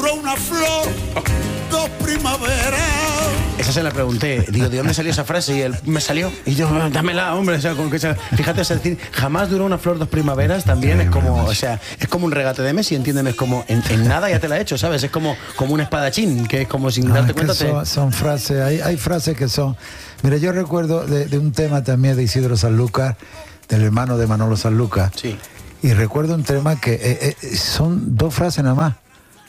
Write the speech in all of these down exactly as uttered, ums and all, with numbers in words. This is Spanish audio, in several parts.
duró una flor, dos primaveras. Esa se la pregunté, digo, ¿de dónde salió esa frase? Y él me salió, y yo, dámela, hombre, o sea, con que sea, fíjate, es decir, jamás duró una flor, dos primaveras, también sí, es como, o sea, es como un regate de Messi, entiéndeme, es como, en, en nada ya te la he hecho, ¿sabes? Es como, como un espadachín, que es como sin no, darte es cuenta. Son, te... son frases, hay, hay frases que son, mira, yo recuerdo de, de un tema también de Isidro Sanlúcar, del hermano de Manolo Sanlúcar, sí. Y recuerdo un tema que eh, eh, son dos frases nada más.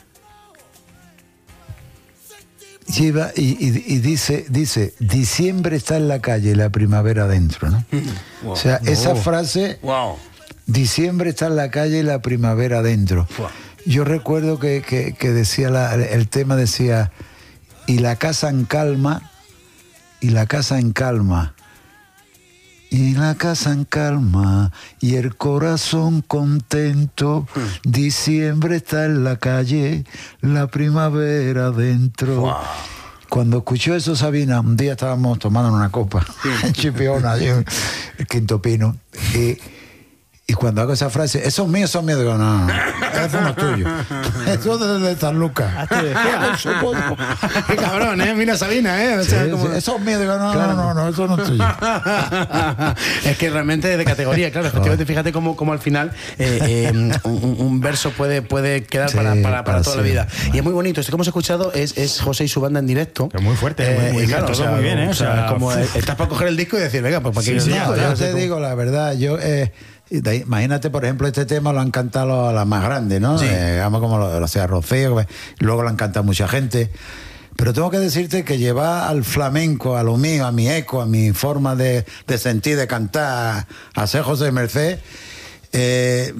Lleva y, y, y dice, dice, diciembre está en la calle, la primavera adentro, ¿no? Wow. O sea, esa wow. frase, wow. diciembre está en la calle, la primavera adentro. Wow. Yo recuerdo que, que, que decía, la, el tema decía, y la casa en calma, y la casa en calma, y la casa en calma, y el corazón contento, mm. diciembre está en la calle, la primavera adentro. Wow. Cuando escuchó eso Sabina, un día estábamos tomando una copa sí. en Chipiona, el Quinto Pino, y, y cuando hago esa frase, esos míos son míos, digo, no, no, eso no es tuyo. Eso es de San Lucas. Qué cabrón, ¿eh? Mira Sabina, ¿eh? O sea, sí, como... sí. Eso es mío, digo, no, claro. no, no, no, eso no es tuyo. Es que realmente es de categoría, claro. Efectivamente, fíjate cómo, cómo al final eh, eh, un, un verso puede, puede quedar sí, para, para, para toda sí. la vida. Y es muy bonito. Esto que hemos escuchado es, es José y su banda en directo. Es muy fuerte, eh, muy, muy, claro, todo o sea, muy bien, ¿eh? O sea, como uf. estás para coger el disco y decir, venga, pues para sí, que sí, disco, yo ya te sé digo cómo. la verdad, yo... Eh, imagínate, por ejemplo, este tema lo han cantado a las más grandes, ¿no? Sí. Eh, digamos como lo, lo sea Rocío, luego lo han cantado mucha gente. Pero tengo que decirte que llevar al flamenco, a lo mío, a mi eco, a mi forma de, de sentir, de cantar, a ser José Merced, eh,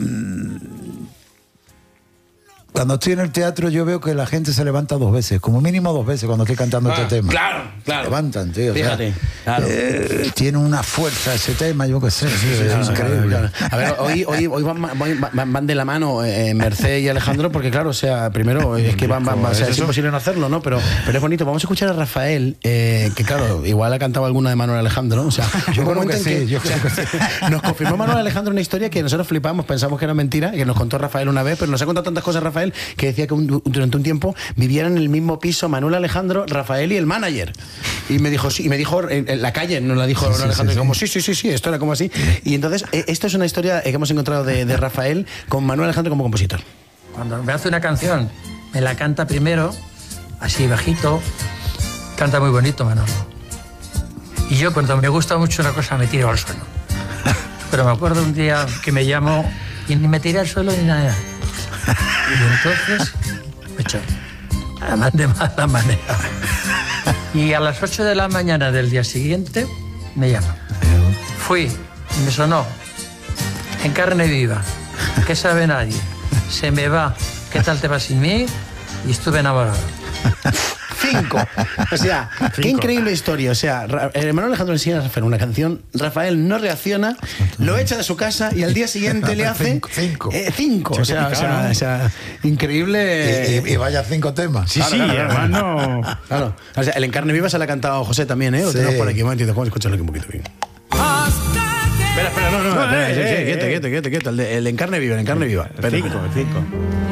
cuando estoy en el teatro yo veo que la gente se levanta dos veces, como mínimo dos veces cuando estoy cantando ah, este tema. Claro, claro. Se levantan, tío. Fíjate, o sea, claro. Eh, tiene una fuerza ese tema, yo qué sé, sí, sí, es claro, increíble. Claro, claro. A ver, hoy, hoy, hoy van, van, van de la mano eh, Merced y Alejandro, porque claro, o sea, primero es que van, van, van o sea, es imposible no hacerlo, ¿no? Pero, pero es bonito. Vamos a escuchar a Rafael, eh, que claro, igual ha cantado alguna de Manuel Alejandro, ¿no? O sea, yo creo que sí, que, yo creo o sea, que sí. Nos confirmó Manuel Alejandro una historia que nosotros flipamos, pensamos que era mentira, que nos contó Rafael una vez, pero nos ha contado tantas cosas Rafael que decía que un, durante un tiempo vivían en el mismo piso Manuel Alejandro, Rafael y el manager. Y me dijo, sí, y me dijo en, en la calle, nos la dijo sí, sí, Alejandro, sí, como sí, sí, sí, sí, esto era como así. Y entonces, eh, esto es una historia que hemos encontrado de, de Rafael con Manuel Alejandro como compositor. Cuando me hace una canción, me la canta primero, así bajito, canta muy bonito Manolo. Y yo cuando me gusta mucho una cosa me tiro al suelo. Pero me acuerdo un día que me llamó y ni me tiré al suelo ni nada. Y entonces me echó, además de mala manera. Y a las ocho de la mañana del día siguiente me llama. Fui y me sonó en carne viva. ¿Qué sabe nadie? Se me va. ¿Qué tal te va sin mí? Y estuve enamorado. Cinco. O sea, Cinco. Qué increíble historia. O sea, el hermano Alejandro le enseña a Rafael una canción, Rafael no reacciona, lo echa de su casa y al día siguiente le hace cinco. Cinco. Eh, cinco. O sea, o sea, o sea, increíble. Y, y, y vaya cinco temas. Sí, claro, sí, claro, hermano. Claro. O sea, el Encarne Viva se le ha cantado José también, ¿eh? Lo sí. tenemos por aquí. Un momentito, vamos a escucharlo aquí un poquito bien. Espera, espera, no, no, no, no, eh, eh, quieto, quieto, quieto, quieto. El de, el Encarne Viva, el Encarne Viva. El cinco, el cinco.